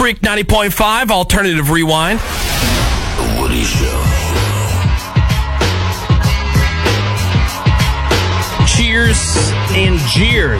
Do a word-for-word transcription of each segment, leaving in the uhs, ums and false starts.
Freak ninety point five, Alternative Rewind. The Woody Show. Cheers and jeers.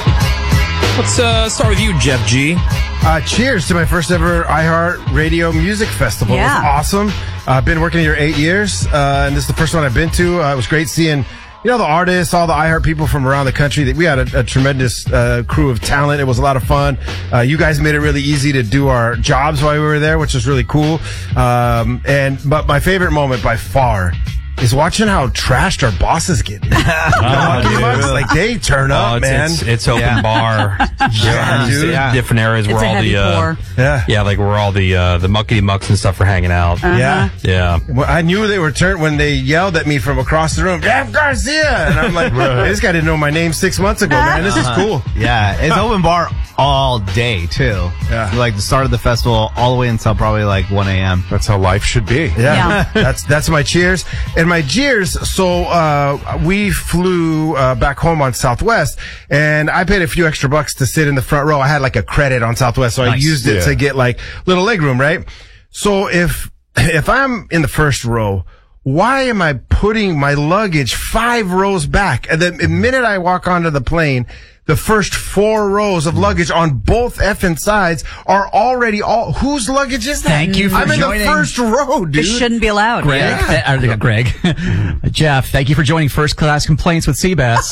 Let's uh, start with you, Jeff G. Uh, cheers to my first ever iHeart Radio Music Festival. Yeah. It was awesome. I've uh, been working here eight years, uh, and this is the first one I've been to. Uh, it was great seeing, you know, the artists, all the iHeart people from around the country. We had a, a tremendous uh, crew of talent. It was a lot of fun. Uh, you guys made it really easy to do our jobs while we were there, which was really cool. Um, and but my favorite moment by far is watching how trashed our bosses get. Oh, dude. Like, they turn up, oh, it's, man. It's, it's open Yeah. bar. Yeah, dude. Yeah. Different areas It's where a all heavy the uh, pour. Yeah. yeah, like where all the uh, the muckety mucks and stuff are hanging out. Uh-huh. Yeah. Yeah. Well, I knew they were turned when they yelled at me from across the room, Jeff Garcia! And I'm like, hey, this guy didn't know my name six months ago, man. This is cool. Yeah, it's open bar all day, too. Yeah. Like the start of the festival all the way until probably like one a.m. That's how life should be. Yeah. Yeah. that's that's my cheers. And my jeers, so uh we flew uh back home on Southwest, and I paid a few extra bucks to sit in the front row. I had like a credit on Southwest, so I Nice. used it Yeah. to get like little leg room, right? So if if I'm in the first row, why am I putting my luggage five rows back? And the minute I walk onto the plane, the first four rows of luggage on both effing sides are already all. Whose luggage is that? Thank you for I'm in joining. the first row, dude. It shouldn't be allowed. Greg, Yeah. th- uh, Greg, Jeff, thank you for joining First Class Complaints with Seabass.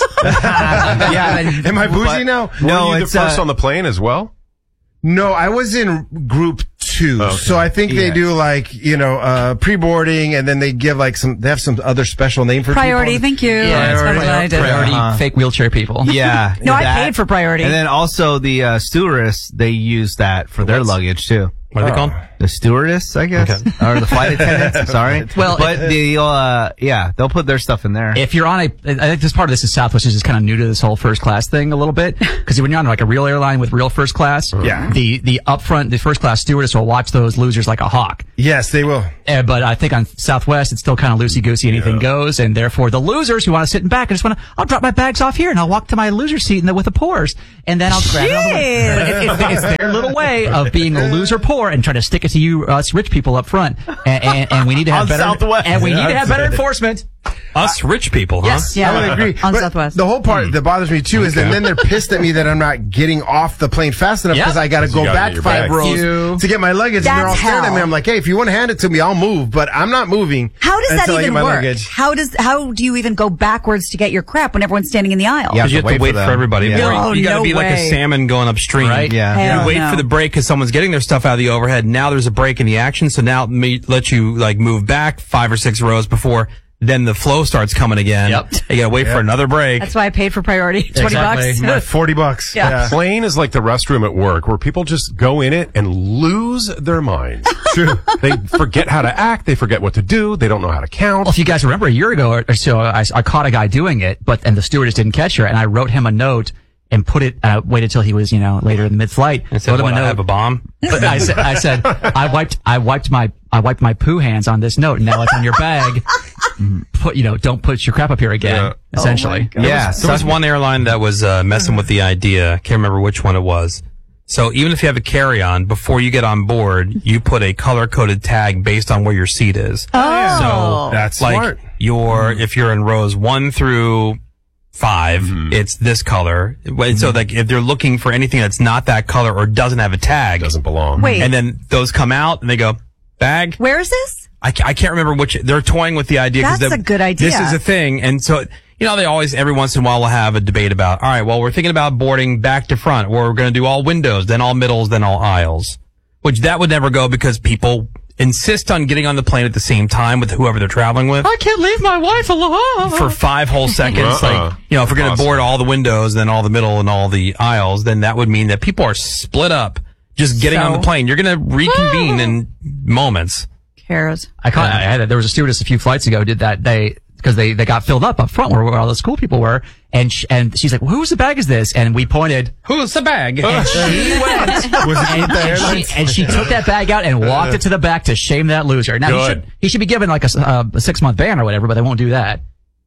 Yeah. Am I bougie now? No, Were you it's the first uh, on the plane as well? No, I was in group two. Okay. So I think they Yeah. do like, you know, uh, pre-boarding, and then they give like some, they have some other special name for Priority, people. thank you. Yeah, That's priority. what I did. Priority Uh-huh. fake wheelchair people. Yeah. No, I that. paid for priority. And then also the uh, stewardess, they use that for their luggage, too. What are they called? The stewardess, I guess, or the flight attendants. Sorry. Well, but the uh, yeah, they'll put their stuff in there. If you're on a, I think this part of this is Southwest is just kind of new to this whole first class thing a little bit. Because when you're on like a real airline with real first class, Yeah. the, the upfront, the first class stewardess will watch those losers like a hawk. Yes, they will. Uh, but I think on Southwest, it's still kind of loosey-goosey, anything goes, and therefore the losers who want to sit in back, I just want to, I'll drop my bags off here and I'll walk to my loser seat in the, with the pours, and then I'll grab it. on the way. But it, it, it's their little way of being a loser poor and trying to stick it to you, us rich people up front, and, and, and we need to have On better, Southwest. and we need to have better Yeah. enforcement. Us rich people, huh? Yes. yeah. I would agree. On But Southwest. The whole part that bothers me too is that then they're pissed at me that I'm not getting off the plane fast enough Yep. because I got to you go gotta back get your five bags. rows You. to get my luggage, and they're all That's staring at me. hell. I'm like, hey, if you want to hand it to me, I'll move, but I'm not moving. How does that until I even get my work? luggage. How does how do you even go backwards to get your crap when everyone's standing in the aisle? Yeah. Because you have to wait for, them. everybody. Yeah. Or Oh, you got to no be like a way. salmon going upstream. Right. Yeah. Hell You wait no. for the break because someone's getting their stuff out of the overhead. Now there's a break in the action, so now it may let you like move back five or six rows before then the flow starts coming again. Yep. You gotta wait for another break. That's why I paid for priority. Twenty Exactly. My bucks. forty bucks. Yeah. Plane is like the restroom at work where people just go in it and lose their minds. True. They forget how to act. They forget what to do. They don't know how to count. Well, if you guys remember a year ago or so, I, I caught a guy doing it, but and the stewardess didn't catch her, and I wrote him a note and put it. Uh, waited till he was, you know, later in the mid-flight. And said, wrote him what, a I note. have a bomb? But I said, I said, I wiped, I wiped my, I wiped my poo hands on this note, and now it's on your bag. Put, you know, don't put your crap up here again. Yeah. Essentially. Yeah. There was one airline that was uh, messing with the idea. Can't remember which one it was. So even if you have a carry-on, before you get on board, you put a color-coded tag based on where your seat is. Oh. So That's like smart. your if you're in rows one through five, it's this color. Wait, So like if they're looking for anything that's not that color or doesn't have a tag, Doesn't belong. Wait, and then those come out and they go bag. where is this? I, ca- I can't remember which. They're toying with the idea. 'cause That's the- a good idea. This is a thing, and so you know they always every once in a while will have a debate about. All right, well we're thinking about boarding back to front, or we're going to do all windows, then all middles, then all aisles. Which that would never go because people insist on getting on the plane at the same time with whoever they're traveling with I can't leave my wife alone. for five whole seconds. Uh-uh. Like you know, if we're going to Awesome. board all the windows, then all the middle and all the aisles, then that would mean that people are split up just getting on So- the plane. You're going to reconvene in moments. Cares. I caught, I had, there was a stewardess a few flights ago did that. They, because they, they got filled up up front where, where all the school people were. And sh- and she's like, well, whose bag is this? And we pointed, Who's the bag? and she went, Was it and, and she, and she took that bag out and walked it to the back to shame that loser. Now, he Good. should, he should be given like a, s- uh, a six month ban or whatever, but they won't do that.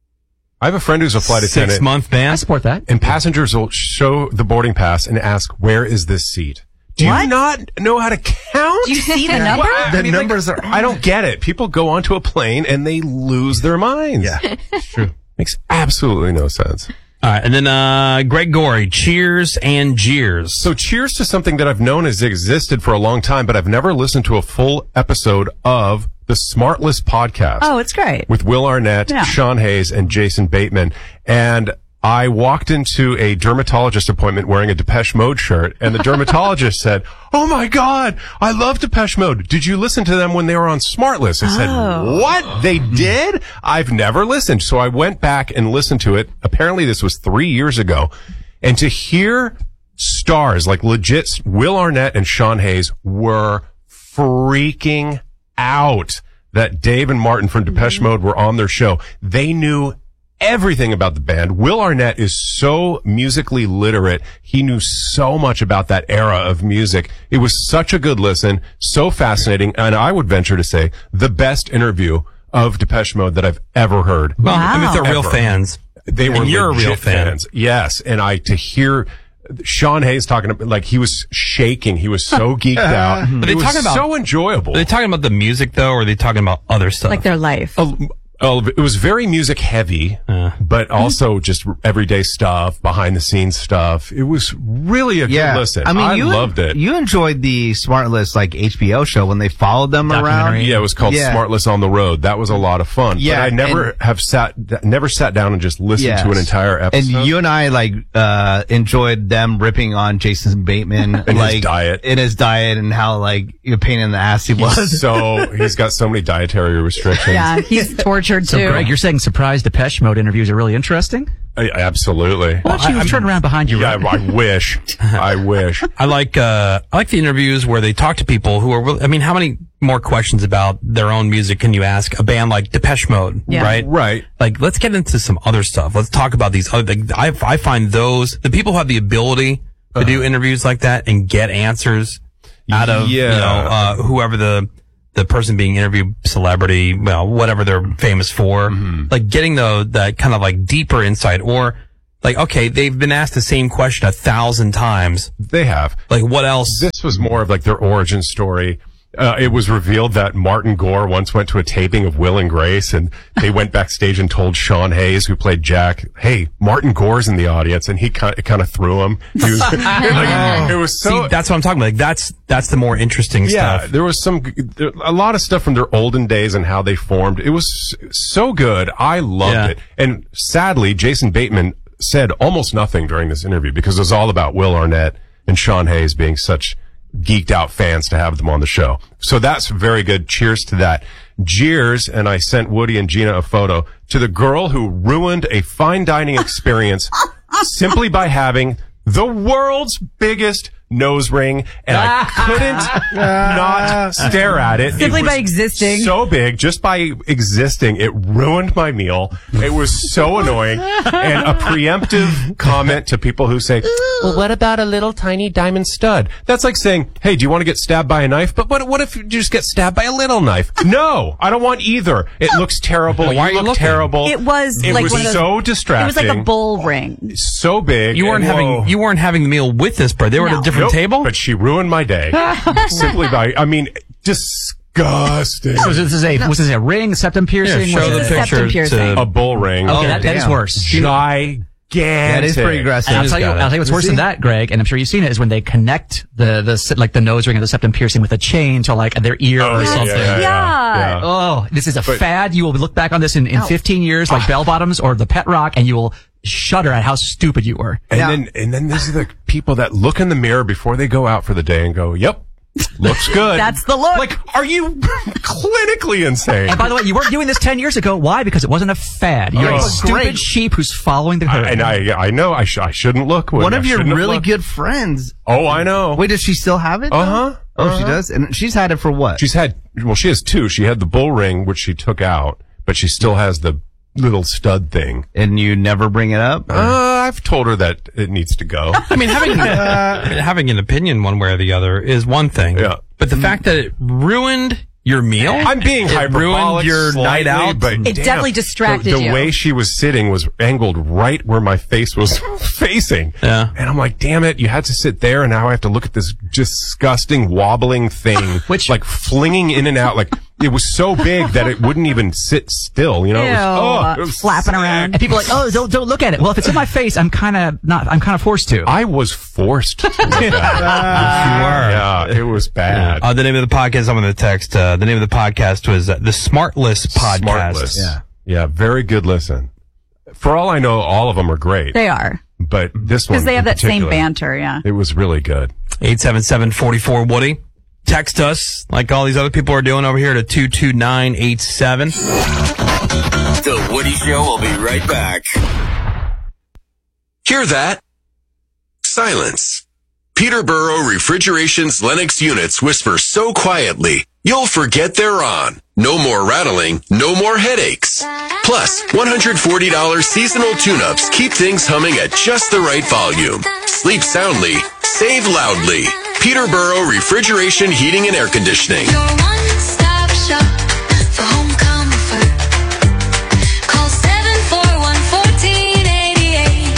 I have a friend who's a flight attendant. Six month I ban. support that. And passengers will show the boarding pass and ask, where is this seat? Do What? you not know how to count? Do you see the number? Well, I The mean, like, numbers are- I don't get it. People go onto a plane and they lose their minds. Yeah, True. Makes absolutely no sense. All right, and then uh Greg Gorey, Cheers and Jeers. So cheers to something that I've known has existed for a long time, but I've never listened to a full episode of the Smartless podcast. Oh, it's great. With Will Arnett, Yeah. Sean Hayes, and Jason Bateman. And I walked into a dermatologist appointment wearing a Depeche Mode shirt, and the dermatologist said, "Oh my God, I love Depeche Mode. Did you listen to them when they were on Smartless?" I said, Oh. "What? They did? I've never listened." So I went back and listened to it. Apparently this was three years ago. And to hear stars like legit Will Arnett and Sean Hayes were freaking out that Dave and Martin from Depeche Mode were on their show. They knew everything about the band. Will Arnett is so musically literate. He knew so much about that era of music. It was such a good listen, so fascinating, and I would venture to say the best interview of Depeche Mode that I've ever heard. Well, I mean, if they're real Ever. fans. They were And you're a legit real fan. fans. Yes. And I, to hear Sean Hayes talking about, like, he was shaking. He was so geeked out. But they it was talking about- so enjoyable. Are they talking about the music though, or are they talking about other stuff? Like their life. Oh, oh, it was very music heavy, but also just everyday stuff, behind the scenes stuff. It was really a Yeah, good listen. I mean, I you loved it. You enjoyed the Smartless like H B O show when they followed them around. Documentary. Yeah, it was called Yeah. Smartless on the Road. That was a lot of fun. Yeah, but I never and- have sat, never sat down and just listened Yes. to an entire episode. And you and I like uh enjoyed them ripping on Jason Bateman And his like diet. in his diet and how like a pain in the ass he was. He's so he's got so many dietary restrictions. Yeah, he's tortured So, too. Greg, you're saying surprise Depeche Mode interviews are really interesting? I- absolutely. Why don't you turn around behind you? Yeah, Rob? I wish. I wish. I like uh I like the interviews where they talk to people who are really, I mean, how many more questions about their own music can you ask a band like Depeche Mode, Yeah. right? Right. Like, let's get into some other stuff. Let's talk about these other, like, I, I find those, the people who have the ability to do interviews like that and get answers out of, Yeah. you know, uh, whoever the, the person being interviewed, celebrity, well, whatever they're famous for, like getting the, that kind of like deeper insight, or like, okay, they've been asked the same question a thousand times. They have. Like, what else? This was more of like their origin story. Uh, it was revealed that Martin Gore once went to a taping of Will and Grace, and they went backstage and told Sean Hayes, who played Jack, "Hey, Martin Gore's in the audience," and he kind of, kind of threw him. He was, like, it was so. See, that's what I'm talking about. Like, that's, that's the more interesting Yeah, stuff. there was some, there, a lot of stuff from their olden days and how they formed. It was so good. I loved Yeah. it. And sadly, Jason Bateman said almost nothing during this interview because it was all about Will Arnett and Sean Hayes being such geeked out fans to have them on the show. So that's very good. Cheers to that. Jeers, and I sent Woody and Gina a photo, to the girl who ruined a fine dining experience simply by having the world's biggest nose ring, and I couldn't not stare at it. Simply It by was existing. So big, just by existing, it ruined my meal. It was so annoying. And a preemptive comment to people who say, "Well, what about a little tiny diamond stud?" That's like saying, "Hey, do you want to get stabbed by a knife? But what, what if you just get stabbed by a little knife?" No, I don't want either. It looks terrible. Well, why are you you look looking? terrible. It was It like was one of those, so It distracting. was like a bull ring. So big. You weren't and having, whoa. you weren't having the meal with this bird. They were at No. a different Nope, table? But she ruined my day. Simply by, I mean, disgusting. So this is a was this a ring, septum piercing? Yeah, show Was the it- Septum picture piercing. A bull ring. Okay, that, that is damn. worse. Gigantic. That is pretty aggressive. And I'll She's tell you, got it. I'll tell you what's worse than that, Greg, and I'm sure you've seen it, is when they connect the, the, like the nose ring and the septum piercing with a chain to like their ear Oh, or yeah, something. yeah, yeah, yeah. Yeah. Oh, this is a But- fad. You will look back on this in, in fifteen years, like Bell Bottoms or the Pet Rock, and you will shudder at how stupid you were. And Yeah. then, and then these are the people that look in the mirror before they go out for the day and go, "Yep, looks good." That's the look. Like, are you clinically insane? And by the way, you weren't doing this ten years ago. Why? Because it wasn't a fad. You're Oh, a stupid great. sheep who's following the herd. and I, I know I, sh- I shouldn't look. Woody. One I of your shouldn't have really looked. good friends. Oh, I know. Wait, does she still have it? though? Uh-huh. Oh, she Uh-huh. does, and she's had it for what? She's had, well, she has two. She had the bull ring, which she took out, but she still has the little stud thing. and you never bring it up? Uh, I've told her that it needs to go. I mean, having I mean, having an opinion one way or the other is one thing. Yeah. But the fact that it ruined Your meal? I'm being It hyperbolic ruined your slightly, night out? but It damn, definitely distracted the, the you. way she was sitting was angled right where my face was facing. Yeah. And I'm like, damn it, you had to sit there, and now I have to look at this disgusting wobbling thing, Which- like flinging in and out. Like it was so big that it wouldn't even sit still. You know, it was, oh, it was flapping sick. around. And people are like, oh, don't don't look at it. Well, if it's in my face, I'm kind of not. I'm kind of forced to. I was forced to look at it. Yeah, it was bad. Uh, the name of the podcast, I'm going to text, uh, the name of the podcast was uh, the Smartless Podcast. Smartless. Yeah. Yeah, very good listen. For all I know, all of them are great. They are. But this one, Because they have in that same particular, banter, yeah. It was really good. eight seven seven, four four, Woody. Text us, like all these other people are doing over here, to two two nine eight seven. The Woody Show will be right back. Hear that? Silence. Peterborough Refrigeration's Lennox units whisper so quietly, you'll forget they're on. No more rattling, no more headaches. Plus, one hundred forty dollars seasonal tune-ups keep things humming at just the right volume. Sleep soundly, save loudly. Peterborough Refrigeration, Heating, and Air Conditioning. Your one-stop shop for home comfort. Call seven four one, one four eight eight.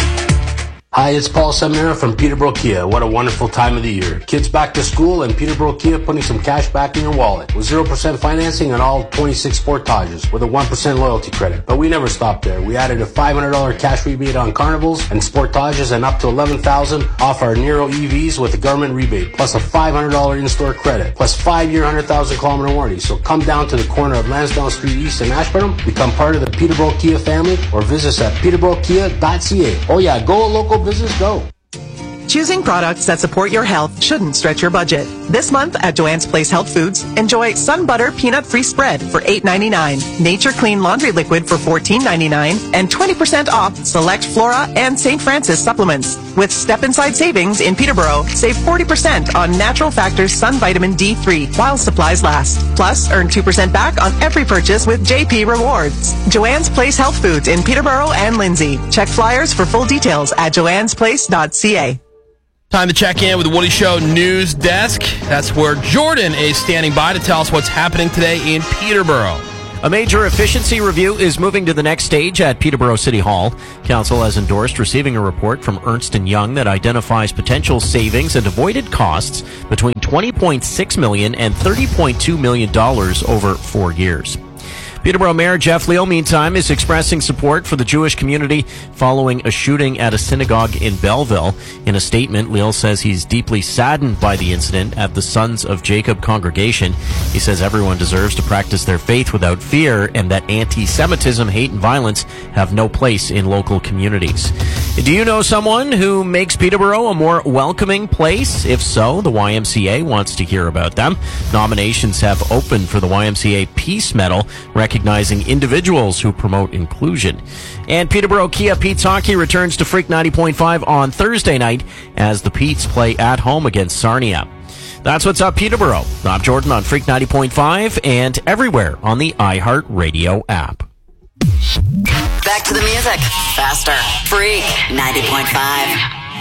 Hi, it's Paul Seminara from Peterborough Kia. What a wonderful time of the year. Kids back to school and Peterborough Kia putting some cash back in your wallet with zero percent financing on all twenty-six Sportages with a one percent loyalty credit. But we never stopped there. We added a five hundred dollars cash rebate on Carnivals and Sportages and up to eleven thousand dollars off our Nero E Vs with a government rebate, plus a five hundred dollars in-store credit, plus five-year one hundred thousand kilometer warranty. So come down to the corner of Lansdowne Street East in Ashburnham, become part of the Peterborough Kia family, or visit us at peterborough kia dot c a. Oh yeah, go local business, go. Choosing products that support your health shouldn't stretch your budget. This month at Joanne's Place Health Foods, enjoy Sun Butter Peanut Free Spread for eight ninety-nine, Nature Clean Laundry Liquid for fourteen ninety-nine, and twenty percent off select Flora and Saint Francis supplements. With Step Inside Savings in Peterborough, save forty percent on Natural Factors Sun Vitamin D three while supplies last. Plus, earn two percent back on every purchase with J P Rewards. Joanne's Place Health Foods in Peterborough and Lindsay. Check flyers for full details at joannes place dot c a. Time to check in with the Woody Show News Desk. That's where Jordan is standing by to tell us what's happening today in Peterborough. A major efficiency review is moving to the next stage at Peterborough City Hall. Council has endorsed receiving a report from Ernst and Young that identifies potential savings and avoided costs between twenty point six million dollars and thirty point two million dollars over four years. Peterborough Mayor Jeff Leal, meantime, is expressing support for the Jewish community following a shooting at a synagogue in Belleville. In a statement, Leal says he's deeply saddened by the incident at the Sons of Jacob congregation. He says everyone deserves to practice their faith without fear and that anti-Semitism, hate, and violence have no place in local communities. Do you know someone who makes Peterborough a more welcoming place? If so, the Y M C A wants to hear about them. Nominations have opened for the Y M C A Peace Medal, recognizing individuals who promote inclusion. And Peterborough Kia Pete's Hockey returns to Freak ninety point five on Thursday night as the Petes play at home against Sarnia. That's what's up, Peterborough. Rob Jordan on Freak ninety point five and everywhere on the iHeartRadio app. Back to the music. Faster. Freak ninety point five.